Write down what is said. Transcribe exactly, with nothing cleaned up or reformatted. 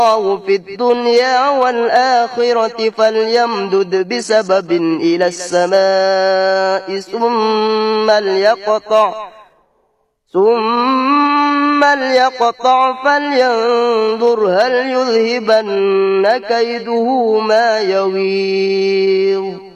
في الدنيا والآخرة فليمدد بسبب إلى السماء ثم ليقطع ثم ليقطع فلينظر هل يذهبن كيده ما يغيظ